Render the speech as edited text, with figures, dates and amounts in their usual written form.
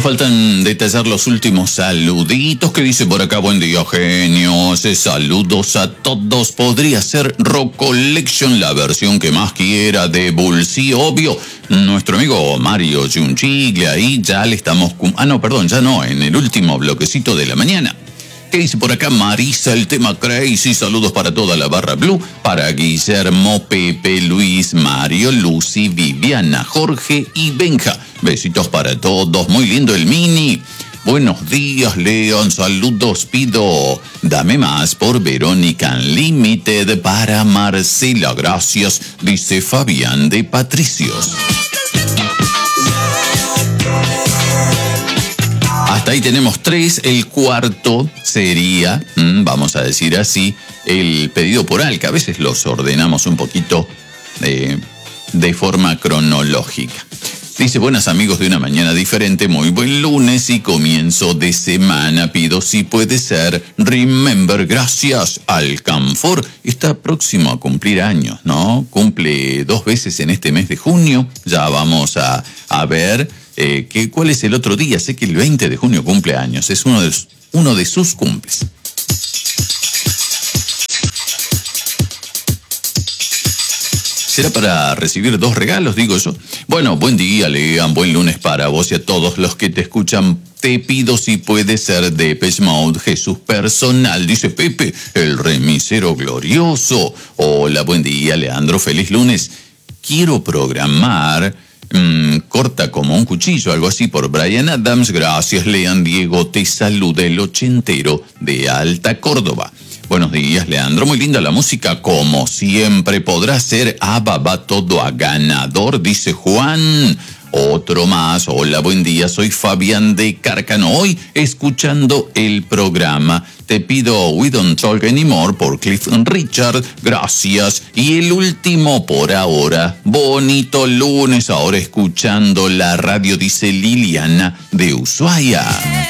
Nos faltan detallar los últimos saluditos que dice por acá. Buen día, genios. Saludos a todos. Podría ser Rock Collection, la versión que más quiera de Bullseye, obvio. Nuestro amigo Mario Giunchiglia, ahí ya le estamos... en el último bloquecito de la mañana. ¿Qué dice por acá Marisa? El tema Crazy. Saludos para toda la barra Blue. Para Guillermo, Pepe, Luis, Mario, Lucy, Viviana, Jorge y Benja. Besitos para todos. Muy lindo el mini. Buenos días, Leon. Saludos pido. Dame más por Verónica Unlimited. Para Marcela. Gracias. Dice Fabián de Patricios. Hasta ahí tenemos 3. El cuarto sería, vamos a decir así, el pedido por Alca. A veces los ordenamos un poquito de forma cronológica. Dice, buenas amigos de una mañana diferente, muy buen lunes y comienzo de semana. Pido si puede ser Remember, gracias al Canfor. Está próximo a cumplir años, ¿no? Cumple 2 veces en este mes de junio. Ya vamos a ver... ¿cuál es el otro día? Sé que el 20 de junio cumple años. Es uno de sus cumples. ¿Será para recibir 2 regalos, digo yo? Bueno, buen día, Lean. Buen lunes para vos y a todos los que te escuchan. Te pido si puede ser Depeche Mode, Jesús Personal. Dice Pepe, el remisero glorioso. Hola, buen día, Leandro. Feliz lunes. Quiero programar... corta como un cuchillo, algo así, por Bryan Adams. Gracias, Lean. Diego te saluda, el ochentero de Alta Córdoba. Buenos días, Leandro. Muy linda la música, como siempre. Podrá ser Abba va todo a ganador, dice Juan. Otro más. Hola, buen día. Soy Fabián de Carcano. Hoy escuchando el programa. Te pido We Don't Talk Anymore por Cliff Richard. Gracias. Y el último por ahora. Bonito lunes. Ahora escuchando la radio, dice Liliana de Ushuaia.